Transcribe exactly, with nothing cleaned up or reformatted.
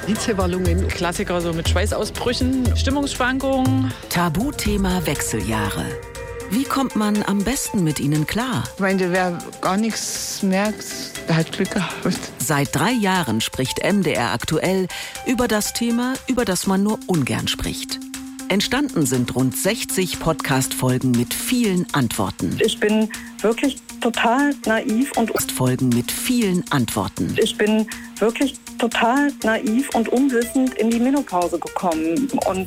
Hitzewallungen. Klassiker so mit Schweißausbrüchen, Stimmungsschwankungen. Tabuthema Wechseljahre. Wie kommt man am besten mit ihnen klar? Ich meine, wer gar nichts merkt, der hat Glück gehabt. Seit drei Jahren spricht M D R aktuell über das Thema, über das man nur ungern spricht. Entstanden sind rund sechzig Podcast-Folgen mit vielen Antworten. Ich bin wirklich total naiv und Folgen mit vielen Antworten. Ich bin wirklich total naiv und unwissend in die Menopause gekommen. Und